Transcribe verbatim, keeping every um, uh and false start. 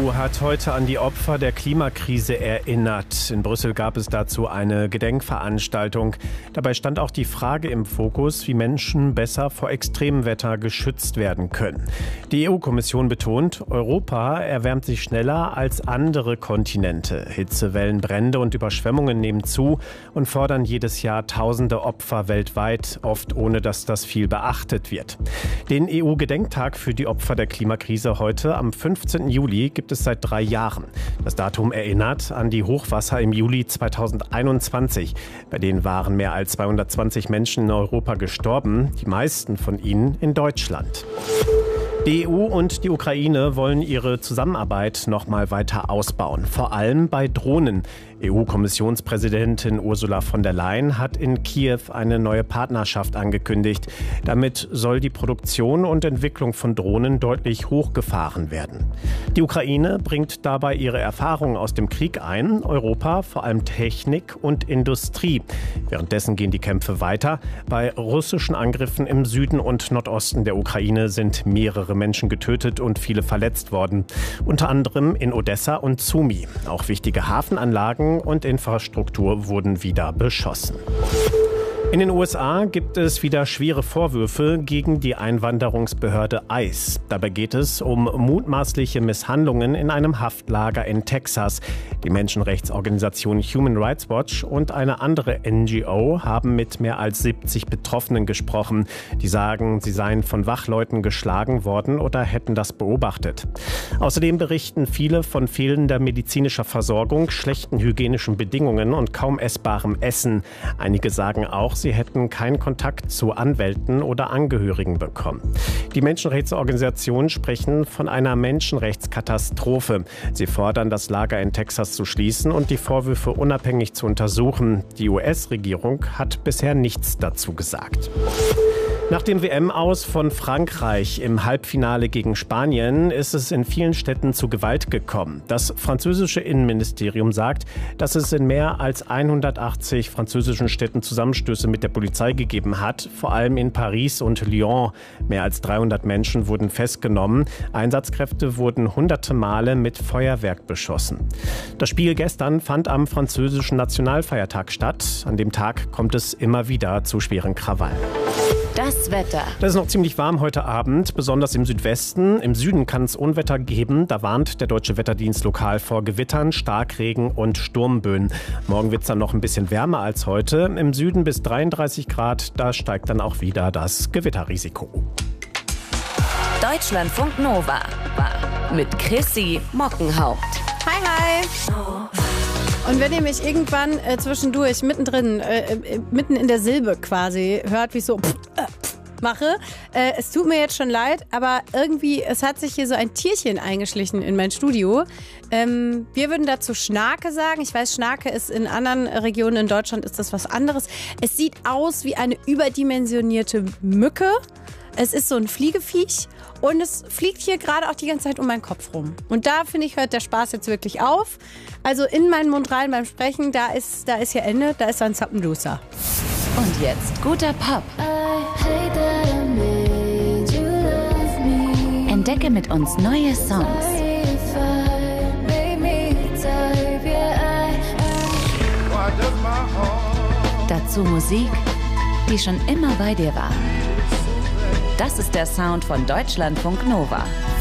U hat heute an die Opfer der Klimakrise erinnert. In Brüssel gab es dazu eine Gedenkveranstaltung. Dabei stand auch die Frage im Fokus, wie Menschen besser vor Extremwetter geschützt werden können. Die E U-Kommission betont, Europa erwärmt sich schneller als andere Kontinente. Hitzewellen, Brände und Überschwemmungen nehmen zu und fordern jedes Jahr tausende Opfer weltweit, oft ohne dass das viel beachtet wird. Den E U-Gedenktag für die Opfer der Klimakrise heute am fünfzehnten Juli gibt es seit drei Jahren. Das Datum erinnert an die Hochwasser im Juli zweitausendeinundzwanzig. Bei denen waren mehr als zweihundertzwanzig Menschen in Europa gestorben, die meisten von ihnen in Deutschland. Die E U und die Ukraine wollen ihre Zusammenarbeit noch mal weiter ausbauen, vor allem bei Drohnen. E U-Kommissionspräsidentin Ursula von der Leyen hat in Kiew eine neue Partnerschaft angekündigt. Damit soll die Produktion und Entwicklung von Drohnen deutlich hochgefahren werden. Die Ukraine bringt dabei ihre Erfahrungen aus dem Krieg ein, Europa vor allem Technik und Industrie. Währenddessen gehen die Kämpfe weiter. Bei russischen Angriffen im Süden und Nordosten der Ukraine sind mehrere Menschen getötet und viele verletzt worden. Unter anderem in Odessa und Sumy. Auch wichtige Hafenanlagen und Infrastruktur wurden wieder beschossen. In den U S A gibt es wieder schwere Vorwürfe gegen die Einwanderungsbehörde I C E. Dabei geht es um mutmaßliche Misshandlungen in einem Haftlager in Texas. Die Menschenrechtsorganisation Human Rights Watch und eine andere N G O haben mit mehr als siebzig Betroffenen gesprochen. Die sagen, sie seien von Wachleuten geschlagen worden oder hätten das beobachtet. Außerdem berichten viele von fehlender medizinischer Versorgung, schlechten hygienischen Bedingungen und kaum essbarem Essen. Einige sagen auch, sie hätten keinen Kontakt zu Anwälten oder Angehörigen bekommen. Die Menschenrechtsorganisationen sprechen von einer Menschenrechtskatastrophe. Sie fordern, das Lager in Texas zu schließen und die Vorwürfe unabhängig zu untersuchen. Die U S-Regierung hat bisher nichts dazu gesagt. Nach dem W M-Aus von Frankreich im Halbfinale gegen Spanien ist es in vielen Städten zu Gewalt gekommen. Das französische Innenministerium sagt, dass es in mehr als hundertachtzig französischen Städten Zusammenstöße mit der Polizei gegeben hat, vor allem in Paris und Lyon. Mehr als dreihundert Menschen wurden festgenommen. Einsatzkräfte wurden hunderte Male mit Feuerwerk beschossen. Das Spiel gestern fand am französischen Nationalfeiertag statt. An dem Tag kommt es immer wieder zu schweren Krawallen. Das Wetter. Das ist noch ziemlich warm heute Abend, besonders im Südwesten. Im Süden kann es Unwetter geben. Da warnt der Deutsche Wetterdienst lokal vor Gewittern, Starkregen und Sturmböen. Morgen wird es dann noch ein bisschen wärmer als heute. Im Süden bis dreiunddreißig Grad. Da steigt dann auch wieder das Gewitterrisiko. Deutschlandfunk Nova mit Chrissy Mockenhaupt. Hi, hi. Und wenn ihr mich irgendwann äh, zwischendurch, mittendrin, äh, äh, mitten in der Silbe quasi hört, wie ich so pff, äh, pff mache, äh, es tut mir jetzt schon leid, aber irgendwie, es hat sich hier so ein Tierchen eingeschlichen in mein Studio. Ähm, wir würden dazu Schnake sagen. Ich weiß, Schnake ist in anderen Regionen in Deutschland ist das was anderes. Es sieht aus wie eine überdimensionierte Mücke. Es ist so ein Fliegeviech und es fliegt hier gerade auch die ganze Zeit um meinen Kopf rum. Und da, finde ich, hört der Spaß jetzt wirklich auf. Also in meinen Mund rein beim Sprechen, da ist, da ist hier Ende, da ist ein Zappenduster. Und jetzt guter Pop. Entdecke mit uns neue Songs. Dazu Musik, die schon immer bei dir war. Das ist der Sound von Deutschlandfunk Nova.